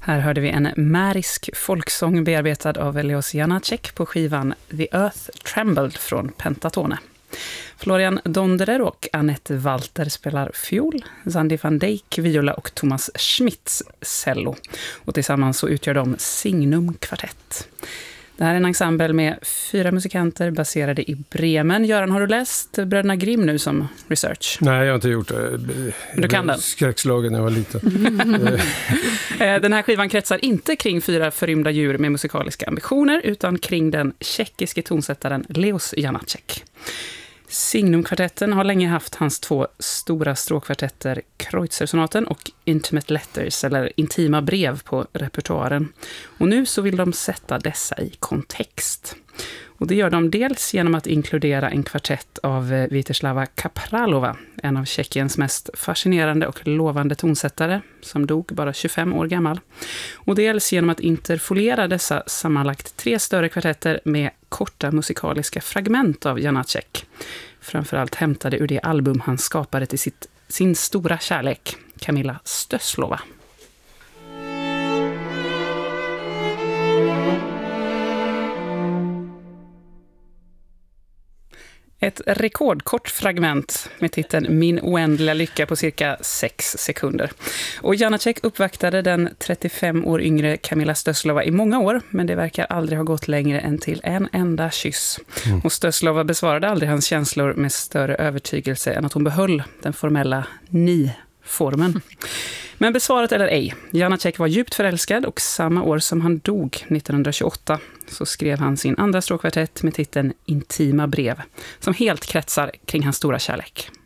Här hörde vi en märisk folksång bearbetad av Leos Janáček på skivan The Earth Trembled från Pentatone. Florian Donderer och Annette Walter spelar fiol, Zandy van Dijk viola och Thomas Schmitz cello. Och tillsammans så utgör de Signum kvartett. Det här är en ensemble med 4 musikanter baserade i Bremen. Göran, har du läst Bröderna Grimm nu som research? Nej, jag har inte gjort det. Du kan den? Skräckslagen när jag var liten. Den här skivan kretsar inte kring 4 förrymda djur med musikaliska ambitioner utan kring den tjeckiske tonsättaren Leos Janáček. Signum-kvartetten har länge haft hans 2 stora stråkkvartetter Kreutzer-sonaten och Intimate Letters eller intima brev på repertoaren. Och nu så vill de sätta dessa i kontext. Och det gör de dels genom att inkludera en kvartett av Vítězslava Kapralova, en av Tjeckiens mest fascinerande och lovande tonsättare som dog bara 25 år gammal. Och dels genom att interfolera dessa sammanlagt 3 större kvartetter med korta musikaliska fragment av Janáček. Framförallt hämtade ur det album han skapade till sin stora kärlek, Kamila Stöslova. Ett rekordkort fragment med titeln Min oändliga lycka på cirka 6 sekunder. Och Janáček uppvaktade den 35 år yngre Kamila Stöslova i många år, men det verkar aldrig ha gått längre än till en enda kyss. Och Stöslova besvarade aldrig hans känslor med större övertygelse än att hon behöll den formella ni-formen. Men besvarat eller ej, Janáček var djupt förälskad och samma år som han dog, 1928, så skrev han sin andra stråkkvartett med titeln Intima brev, som helt kretsar kring hans stora kärlek.